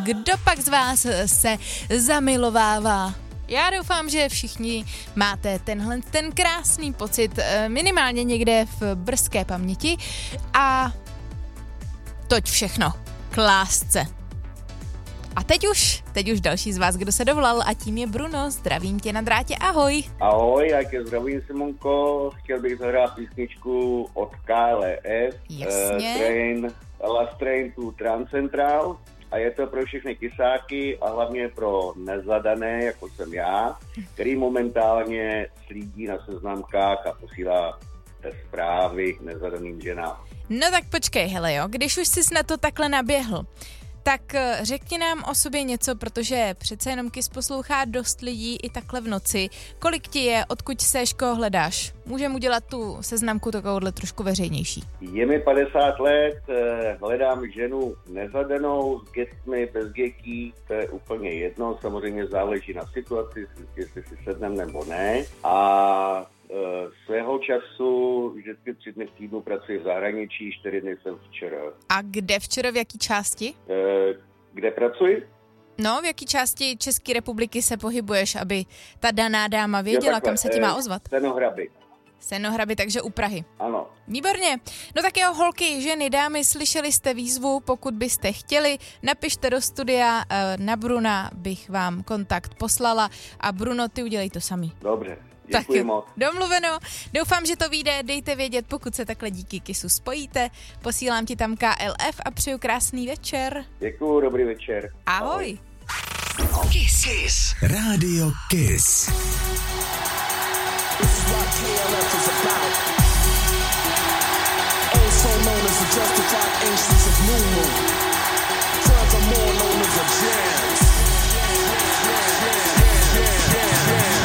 Kdo pak z vás se zamilovává? Já doufám, že všichni máte ten krásný pocit minimálně někde v brzké paměti a toť všechno k lásce. A teď už další z vás, kdo se dovolal, a tím je Bruno. Zdravím tě na drátě, ahoj. Ahoj, já tě zdravím, Simonko. Chtěl bych zahrát písničku od KLF. Jasně. Last Train to Transcentral. A je to pro všechny kysáky a hlavně pro nezadané, jako jsem já, který momentálně slídí na seznamkách a posílá zprávy nezadaným ženám. No tak počkej, hele jo, když už jsi na to takhle naběhl, tak řekni nám o sobě něco, protože přece jenom KIS poslouchá dost lidí i takhle v noci. Kolik ti je, odkud seš, koho hledáš? Můžeme udělat tu seznamku takovouhle trošku veřejnější. Je mi 50 let, hledám ženu nezadanou, s dětmi, bez dětí, to je úplně jedno, samozřejmě záleží na situaci, jestli si sednem nebo ne. A svého času vždycky 3 dny v týdnu pracuji v zahraničí, 4 dny jsem včera. A kde včera, v jaký části? Kde pracuji? No, v jaký části České republiky se pohybuješ, aby ta daná dáma věděla, kam se ti má ozvat? Senohraby, takže u Prahy. Ano. Výborně. No tak jo, holky, ženy, dámy, slyšeli jste výzvu, pokud byste chtěli, napište do studia, na Bruna bych vám kontakt poslala a Bruno, ty udělej to samý. Dobře. Děkuji moc. Domluveno. Doufám, že to vyjde. Dejte vědět, pokud se takhle díky KISu spojíte. Posílám ti tam KLF a přeju krásný večer. Děkuju, dobrý večer. Ahoj. KIS. Rádio KIS. Also known as the justified ancients of New Moon. Forevermore, no